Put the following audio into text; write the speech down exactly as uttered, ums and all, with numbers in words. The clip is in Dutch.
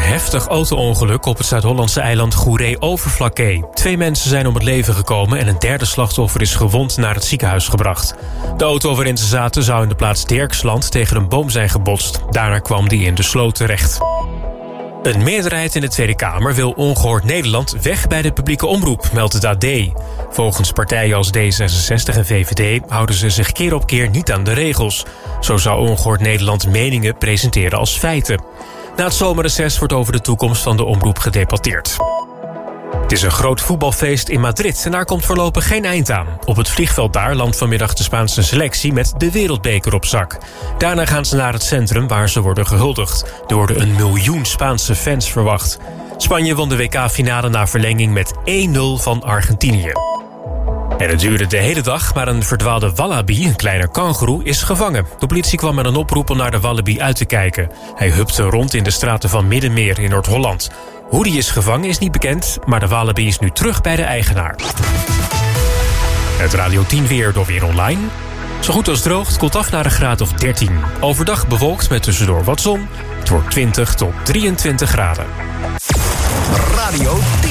heftig auto-ongeluk op het Zuid-Hollandse eiland Goeree-Overflakkee. Twee mensen zijn om het leven gekomen en een derde slachtoffer is gewond naar het ziekenhuis gebracht. De auto waarin ze zaten zou in de plaats Dirksland tegen een boom zijn gebotst. Daarna kwam die in de sloot terecht. Een meerderheid in de Tweede Kamer wil Ongehoord Nederland weg bij de publieke omroep, meldt het A D. Volgens partijen als D zesenzestig en V V D houden ze zich keer op keer niet aan de regels. Zo zou Ongehoord Nederland meningen presenteren als feiten. Na het zomerreces wordt over de toekomst van de omroep gedebatteerd. Het is een groot voetbalfeest in Madrid en daar komt voorlopig geen eind aan. Op het vliegveld daar landt vanmiddag de Spaanse selectie met de wereldbeker op zak. Daarna gaan ze naar het centrum waar ze worden gehuldigd. Er worden een miljoen Spaanse fans verwacht. Spanje won de W K-finale na verlenging met één nul van Argentinië. En het duurde de hele dag, maar een verdwaalde wallaby, een kleine kangoeroe, is gevangen. De politie kwam met een oproep om naar de wallaby uit te kijken. Hij hupte rond in de straten van Middenmeer in Noord-Holland. Hoe die is gevangen is niet bekend, maar de wallaby is nu terug bij de eigenaar. Het Radio tien weer door Weer Online. Zo goed als droog, het koelt af naar een graad of dertien. Overdag bewolkt met tussendoor wat zon. Het wordt twintig tot drieëntwintig graden. Radio tien.